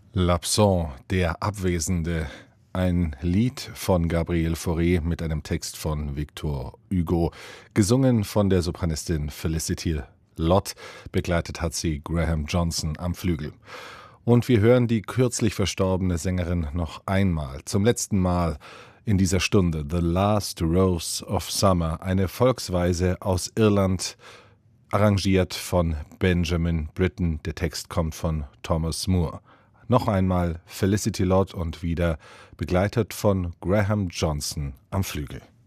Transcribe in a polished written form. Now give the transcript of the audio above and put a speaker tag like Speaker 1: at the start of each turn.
Speaker 1: L'Absent, der Abwesende, ein Lied von Gabriel Fauré mit einem Text von Victor Hugo, gesungen von der Sopranistin Felicity Lott, begleitet hat sie Graham Johnson am Flügel. Und wir hören die kürzlich verstorbene Sängerin noch einmal, zum letzten Mal in dieser Stunde, The Last Rose of Summer, eine Volksweise aus Irland, arrangiert von Benjamin Britten. Der Text kommt von Thomas Moore. Noch einmal Felicity Lott und wieder begleitet von Graham Johnson am Flügel.